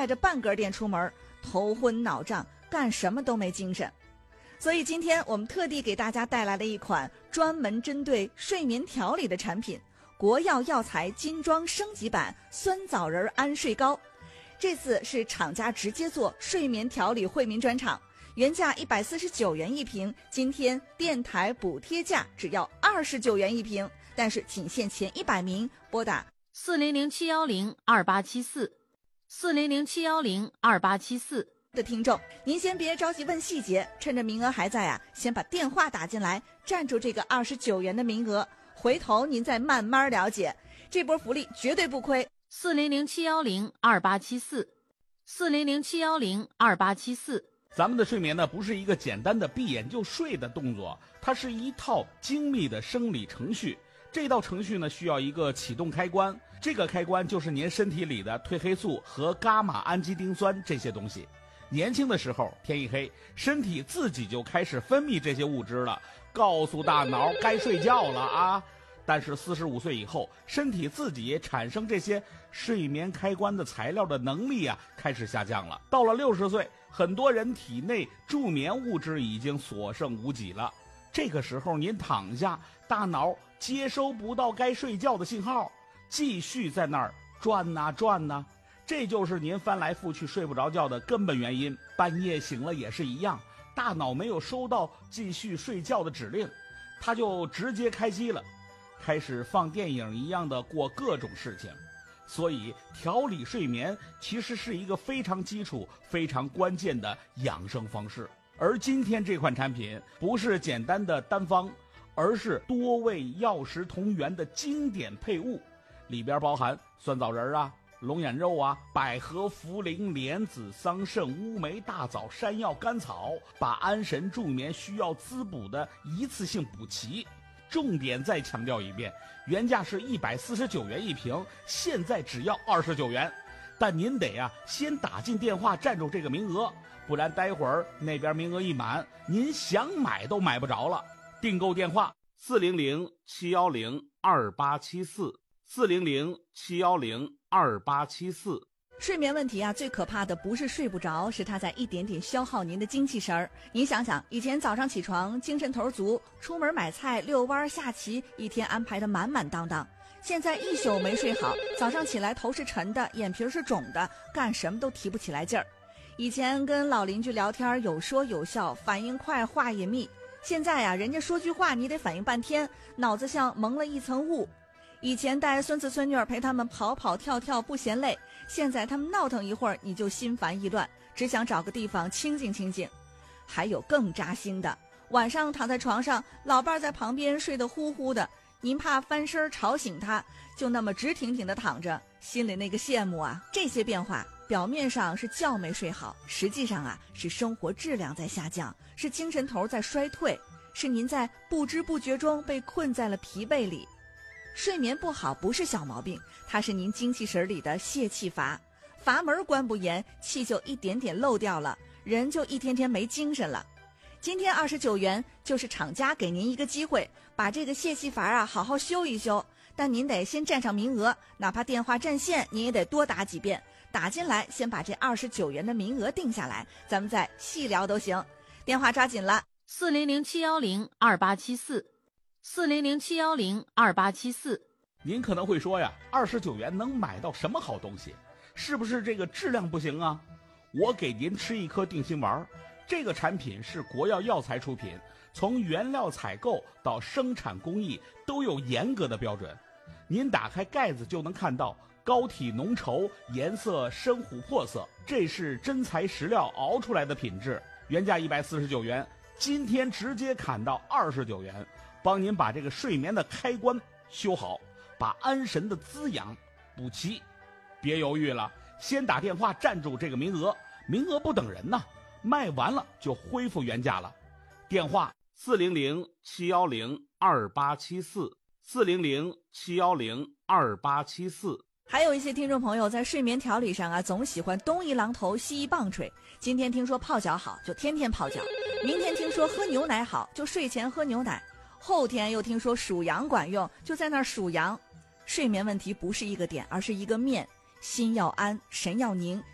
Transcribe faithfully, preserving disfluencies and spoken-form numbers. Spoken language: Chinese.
带着半根电出门，头昏脑胀，干什么都没精神。所以今天我们特地给大家带来了一款专门针对睡眠调理的产品——国药药材精装升级版酸枣仁安睡膏。这次是厂家直接做睡眠调理惠民专场，原价一百四十九元一瓶，今天电台补贴价只要二十九元一瓶，但是仅限前一百名，拨打四零零七幺零二八七四四零零七幺零二八七四的听众，您先别着急问细节，趁着名额还在啊，先把电话打进来，占住这个二十九元的名额，回头您再慢慢了解，这波福利绝对不亏。 四零零七幺零二八七四四零零七幺零二八七四。 咱们的睡眠呢，不是一个简单的闭眼就睡的动作，它是一套精密的生理程序。这道程序呢，需要一个启动开关，这个开关就是您身体里的褪黑素和伽马氨基丁酸这些东西。年轻的时候，天一黑，身体自己就开始分泌这些物质了，告诉大脑该睡觉了啊。但是四十五岁以后，身体自己产生这些睡眠开关的材料的能力啊，开始下降了。到了六十岁，很多人体内助眠物质已经所剩无几了。这个时候您躺下，大脑接收不到该睡觉的信号，继续在那儿转呐转呐，这就是您翻来覆去睡不着觉的根本原因。半夜醒了也是一样，大脑没有收到继续睡觉的指令，它就直接开机了，开始放电影一样的过各种事情。所以调理睡眠其实是一个非常基础非常关键的养生方式。而今天这款产品不是简单的单方，而是多味药食同源的经典配物，里边包含酸枣仁啊、龙眼肉啊、百合、茯苓、莲子、桑葚、乌梅、大枣、山药、甘草，把安神助眠需要滋补的一次性补齐。重点再强调一遍，原价是一百四十九元一瓶，现在只要二十九元。但您得啊先打进电话占住这个名额，不然待会儿那边名额一满，您想买都买不着了。订购电话四零零七幺零二八七四四零零七幺零二八七四。 睡眠问题啊，最可怕的不是睡不着，是它在一点点消耗您的精气神儿。您想想，以前早上起床精神头足，出门买菜、遛弯、下棋，一天安排得满满当当。现在一宿没睡好，早上起来头是沉的，眼皮是肿的，干什么都提不起来劲儿。以前跟老邻居聊天有说有笑，反应快，话也密。现在呀、啊，人家说句话你得反应半天，脑子像蒙了一层雾。以前带孙子孙女陪他们跑跑跳跳不嫌累，现在他们闹腾一会儿你就心烦意乱，只想找个地方清静清静。还有更扎心的，晚上躺在床上，老伴在旁边睡得呼呼的，您怕翻身吵醒他，就那么直挺挺的躺着，心里那个羡慕啊。这些变化表面上是觉没睡好，实际上啊是生活质量在下降，是精神头在衰退，是您在不知不觉中被困在了疲惫里。睡眠不好不是小毛病，它是您精气神里的泄气阀，阀门关不严，气就一点点漏掉了，人就一天天没精神了。今天二十九元就是厂家给您一个机会，把这个泄气阀啊好好修一修，但您得先占上名额，哪怕电话占线您也得多打几遍，打进来先把这二十九元的名额定下来，咱们再细聊都行。电话抓紧了， 四零零七幺零二八七四四零零七幺零二八七四。 您可能会说呀，二十九元能买到什么好东西？是不是这个质量不行啊？我给您吃一颗定心丸，这个产品是国药药材出品，从原料采购到生产工艺都有严格的标准。您打开盖子就能看到膏体浓稠，颜色深琥珀色，这是真材实料熬出来的品质。原价一百四十九元，今天直接砍到二十九元，帮您把这个睡眠的开关修好，把安神的滋养补齐。别犹豫了，先打电话占住这个名额，名额不等人呐，卖完了就恢复原价了。电话四零零七幺零二八七四四零零七幺零二八七四。 还有一些听众朋友在睡眠调理上啊，总喜欢东一榔头西一棒槌。今天听说泡脚好，就天天泡脚；明天听说喝牛奶好，就睡前喝牛奶；后天又听说数羊管用，就在那儿数羊。睡眠问题不是一个点，而是一个面。心要安，神要宁，